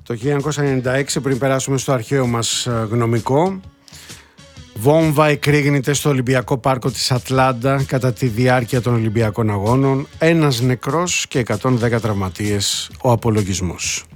Το 1996, πριν περάσουμε στο αρχαίο μας γνωμικό, βόμβα εκρήγνεται στο Ολυμπιακό Πάρκο της Ατλάντα κατά τη διάρκεια των Ολυμπιακών Αγώνων. 1 νεκρός και 110 τραυματίες ο απολογισμός.